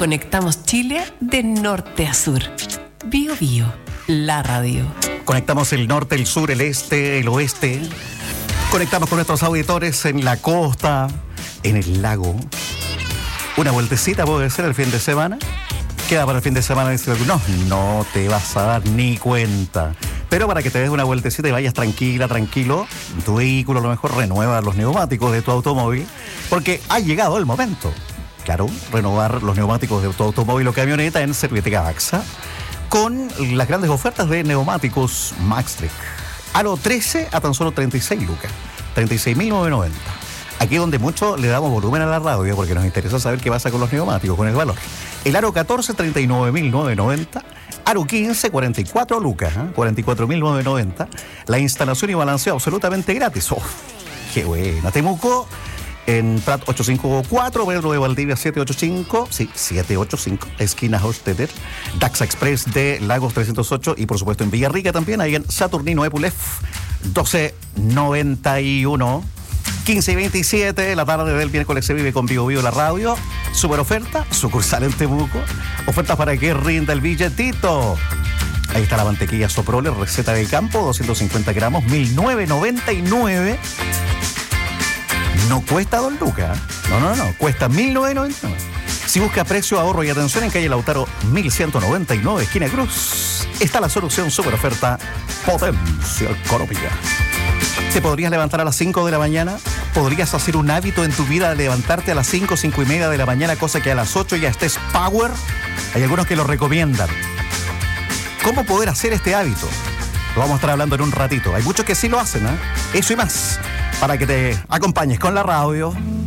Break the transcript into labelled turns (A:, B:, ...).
A: Conectamos Chile de norte a sur. Bio Bio, la radio.
B: Conectamos el norte, el sur, el este, el oeste. Conectamos con nuestros auditores en la costa, en el lago. Una vueltecita puede ser el fin de semana. Queda para el fin de semana, dice no te vas a dar ni cuenta. Pero para que te des una vueltecita y vayas tranquila, tranquilo, tu vehículo a lo mejor renueva los neumáticos de tu automóvil, porque ha llegado el momento. Claro, renovar los neumáticos de tu automóvil o camioneta en Serviteca AXA con las grandes ofertas de neumáticos Maxtric. Aro 13 a tan solo 36 lucas, 36.990. Aquí donde mucho le damos volumen a la radio porque nos interesa saber qué pasa con los neumáticos, con el valor. El aro 14, 39.990. Aro 15, 44 lucas, 44.990. La instalación y balanceo absolutamente gratis. ¡Oh, qué buena! Temuco, en Prat 854, Pedro de Valdivia 785, sí, 785, esquina Hostetter, Daxa Express de Lagos 308 y por supuesto en Villarrica también, ahí en Saturnino Epulef 1291. 15 y 27, la tarde del miércoles se vive con Bio Bio la radio. Super oferta, sucursal en Temuco. Ofertas para que rinda el billetito. Ahí está la mantequilla Soprole, receta de campo, 250 gramos, 1.999. No cuesta 2 lucas. No, cuesta 1.999. Si busca precio, ahorro y atención en calle Lautaro 1199, esquina Cruz, está la solución super oferta Potencia Económica. ¿Te podrías levantar a las 5 de la mañana? ¿Podrías hacer un hábito en tu vida de levantarte a las 5, 5 y media de la mañana, cosa que a las 8 ya estés power? Hay algunos que lo recomiendan. ¿Cómo poder hacer este hábito? Lo vamos a estar hablando en un ratito. Hay muchos que sí lo hacen, Eso y más, para que te acompañes con la radio.